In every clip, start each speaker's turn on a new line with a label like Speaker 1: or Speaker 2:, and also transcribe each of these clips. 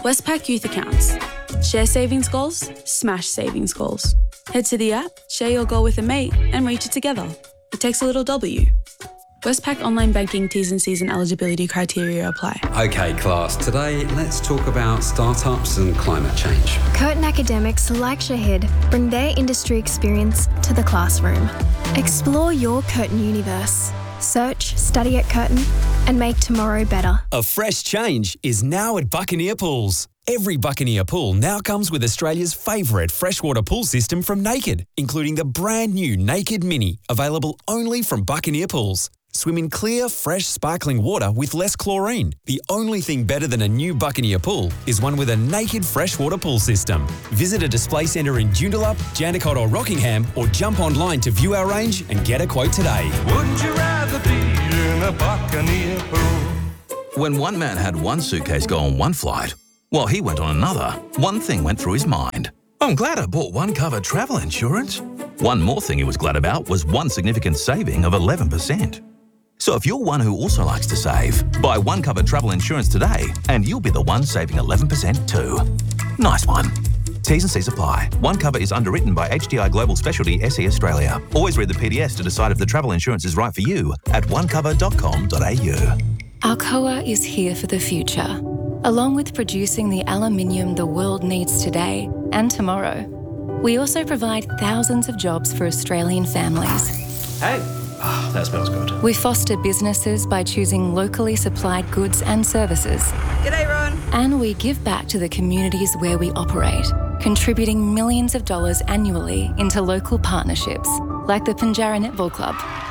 Speaker 1: Westpac Youth Accounts. Share savings goals, smash savings goals. Head to the app, share your goal with a mate and reach it together. It takes a little W. Westpac Online Banking T's and C's and eligibility criteria apply.
Speaker 2: Okay, class. Today, let's talk about startups and climate change.
Speaker 3: Curtin academics like Shahid bring their industry experience to the classroom. Explore your Curtin universe. Search, study at Curtin and make tomorrow better.
Speaker 4: A fresh change is now at Buccaneer Pools. Every Buccaneer pool now comes with Australia's favourite freshwater pool system from Naked, including the brand new Naked Mini, available only from Buccaneer Pools. Swim in clear, fresh, sparkling water with less chlorine. The only thing better than a new Buccaneer pool is one with a Naked freshwater pool system. Visit a display centre in Joondalup, Jandakot or Rockingham, or jump online to view our range and get a quote today.
Speaker 5: Would you rather be in a Buccaneer pool?
Speaker 6: When one man had one suitcase go on one flight, while he went on another, one thing went through his mind. I'm glad I bought One Cover travel insurance. One more thing he was glad about was one significant saving of 11%. So if you're one who also likes to save, buy One Cover travel insurance today and you'll be the one saving 11% too. Nice one. T's and C's apply. One Cover is underwritten by HDI Global Specialty SE Australia. Always read the PDS to decide if the travel insurance is right for you at onecover.com.au.
Speaker 7: Alcoa is here for the future. Along with producing the aluminium the world needs today and tomorrow, we also provide thousands of jobs for Australian families.
Speaker 8: Hey, that smells good.
Speaker 7: We foster businesses by choosing locally supplied goods and services.
Speaker 9: G'day, Ron.
Speaker 7: And we give back to the communities where we operate, contributing millions of dollars annually into local partnerships, like the Pinjarra Netball Club.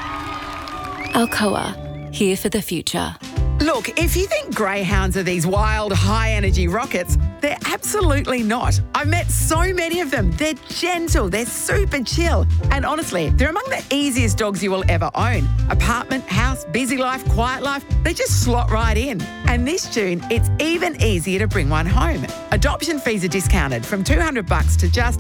Speaker 7: Alcoa, here for the future.
Speaker 9: Look, if you think greyhounds are these wild, high-energy rockets, they're absolutely not. I've met so many of them. They're gentle, they're super chill. And honestly, they're among the easiest dogs you will ever own. Apartment, house, busy life, quiet life, they just slot right in. And this June, it's even easier to bring one home. Adoption fees are discounted from $200 to just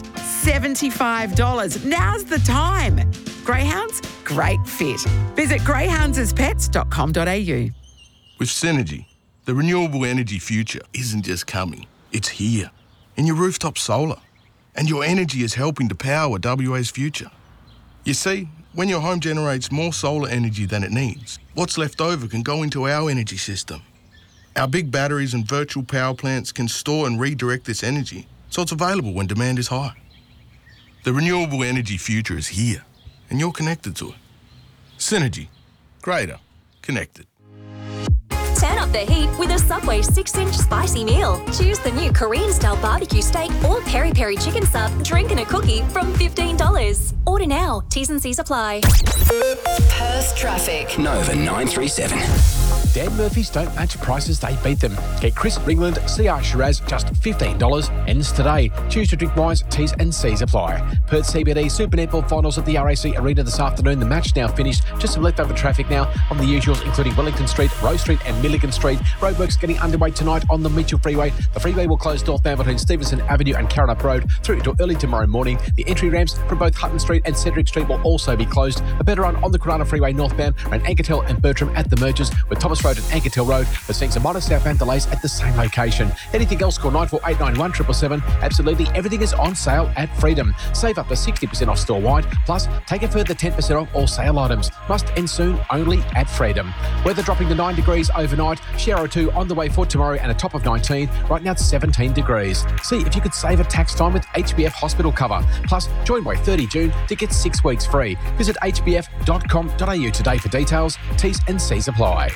Speaker 9: $75. Now's the time. Greyhounds, great fit. Visit greyhoundsaspets.com.au.
Speaker 5: With Synergy, the renewable energy future isn't just coming, it's here. In your rooftop solar. And your energy is helping to power WA's future. You see, when your home generates more solar energy than it needs, what's left over can go into our energy system. Our big batteries and virtual power plants can store and redirect this energy so it's available when demand is high. The renewable energy future is here, and you're connected to it. Synergy. Greater. Connected.
Speaker 10: Turn up the heat with a Subway 6-inch spicy meal. Choose the new Korean-style barbecue steak or peri-peri chicken sub, drink and a cookie from $15. Order now. T's and C's apply.
Speaker 11: Perth traffic.
Speaker 12: Nova 937.
Speaker 13: Dan Murphy's don't match prices, they beat them. Get Chris Ringland CR Shiraz just $15. Ends today. Choose to drink wines, T's and C's apply. Perth CBD Super Netball Finals at the RAC Arena this afternoon. The match now finished. Just some leftover traffic now on the usuals, including Wellington Street, Rose Street and Milligan Street. Roadworks getting underway tonight on the Mitchell Freeway. The freeway will close northbound between Stevenson Avenue and Karrinyup Road through to early tomorrow morning. The entry ramps from both Hutton Street and Cedric Street will also be closed. A better run on the Corona Freeway northbound around Ankertel and Bertram at the mergers, with Thomas Road and Ankertel Road, but seeing some minor southbound delays at the same location. Anything else, call 9489 777. Absolutely everything is on sale at Freedom. Save up to 60% off store-wide, plus take a further 10% off all sale items. Must end soon, only at Freedom. Weather dropping to 9 degrees overnight, shower or two on the way for tomorrow and a top of 19. Right now it's 17 degrees. See if you could save a tax time with HBF Hospital Cover. Plus, join by 30 June to get 6 weeks free. Visit hbf.com.au today for details. T's and C's apply.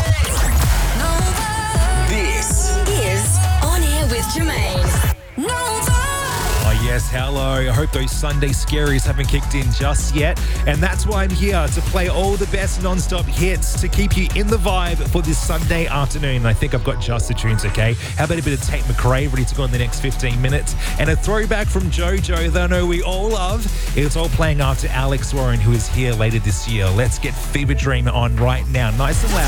Speaker 11: This is On Air with Jermaine.
Speaker 14: Oh yes, hello. I hope those Sunday scaries haven't kicked in just yet. And that's why I'm here to play all the best non-stop hits to keep you in the vibe for this Sunday afternoon. I think I've got just the tunes, okay? How about a bit of Tate McRae ready to go in the next 15 minutes? And a throwback from JoJo that I know we all love. It's all playing after Alex Warren, who is here later this year. Let's get Fever Dream on right now. Nice and loud.